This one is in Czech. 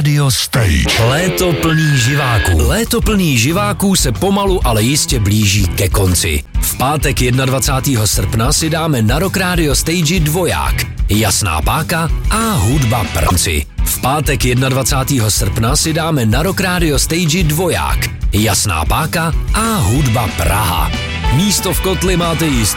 Radio Stage. Léto plný živáků. Léto plný živáků se pomalu, ale jistě blíží ke konci. V pátek 21. srpna si dáme na Rock Radio Stage dvoják. Jasná páka a hudba prnci. V pátek 21. srpna si dáme na Rock Radio Stage dvoják. Jasná páka a hudba Praha. Místo v kotli máte jistě.